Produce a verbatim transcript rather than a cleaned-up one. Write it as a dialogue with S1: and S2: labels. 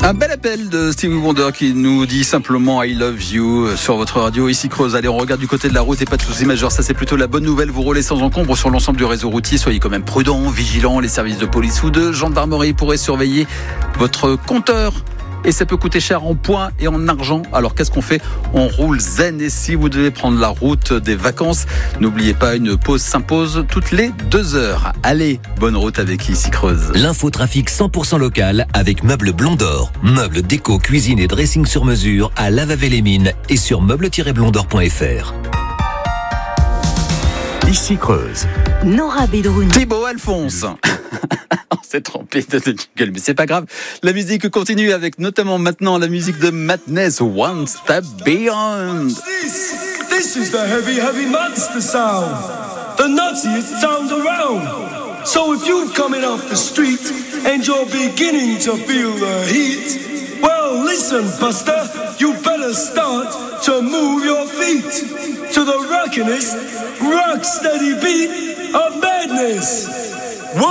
S1: Un bel appel de Stevie Wonder qui nous dit simplement I love you sur votre radio ici Creuse. Allez, on regarde du côté de la route et pas de soucis majeurs. Ça, c'est plutôt la bonne nouvelle. Vous roulez sans encombre sur l'ensemble du réseau routier. Soyez quand même prudents, vigilants. Les services de police ou de gendarmerie pourraient surveiller votre compteur. Et ça peut coûter cher en points et en argent. Alors qu'est-ce qu'on fait ? On roule zen. Et si vous devez prendre la route des vacances, n'oubliez pas, une pause s'impose toutes les deux heures. Allez, bonne route avec ici Creuse.
S2: L'infotrafic cent pour cent local avec Meubles Blondor. Meubles, déco, cuisine et dressing sur mesure à Lavavée-les-Mines et sur meubles tiret blondor point f r.
S3: Ici Creuse.
S4: Nora Bedroun.
S1: Thibaut Alphonse. On s'est trompé de jingle, mais c'est pas grave. La musique continue avec notamment maintenant la musique de Madness, One Step Beyond.
S5: This, this is the heavy, heavy monster sound. The nuttiest sound around. So if you're coming off the street and you're beginning to feel the heat, well, listen, Buster, you better start to move your feet to the rockinest, rock steady beat of madness.